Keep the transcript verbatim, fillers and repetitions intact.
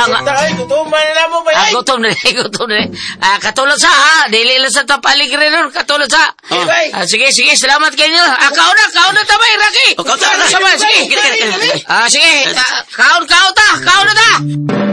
nga. Ay, gutuman na mo ba Ah, yan? gutom na rin, gutom na rin. Ah, katulad sa ha, dili lang sa tapaligre nun, katulad sa. Oh. Ah, sige, sige, salamat kayo. Ah, kaon na, kaon na tabay, Rocky. Oh, kaon, kaon na. Sama, sige, sige, sige. Ah, sige, ah, kaon, kaon ta, kaon na ta.